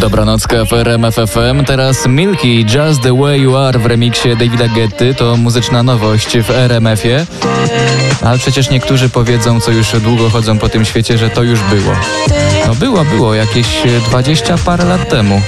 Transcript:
Dobranocka w RMF FM. Teraz Milky, Just the Way You Are w remiksie Davida Guetty. To muzyczna nowość w RMF-ie. Ale przecież niektórzy powiedzą, co już długo chodzą po tym świecie, że to już było. No było jakieś 20 parę lat temu.